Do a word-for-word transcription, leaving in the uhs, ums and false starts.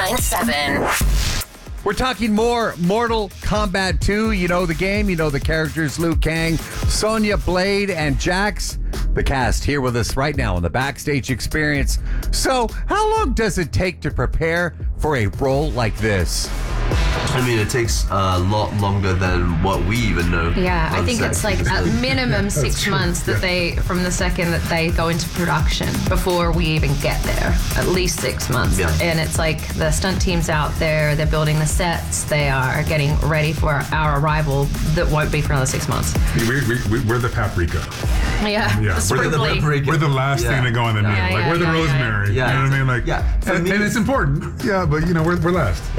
nine seven. We're talking more Mortal Kombat two. You know the game, you know the characters Liu Kang, Sonya Blade, and Jax. The cast here with us right now on the Backstage Experience. So, how long does it take to prepare for a role like this? I mean, it takes a lot longer than what we even know. Yeah, I on think set. it's like at minimum six months that they, from the second that they go into production before we even get there. At least six months. Yeah. And it's like the stunt team's out there, they're building the sets, they are getting ready for our arrival that won't be for another six months. We, we, we, we're the paprika. Yeah, Yeah, the we're the sprinkly. paprika. We're the last Yeah. thing to go in the Yeah. middle. Yeah, like, yeah, we're the yeah, yeah, rosemary. yeah. You know what I mean? Like, Yeah. For and, me- and it's important. Yeah, but, you know, we're, we're last.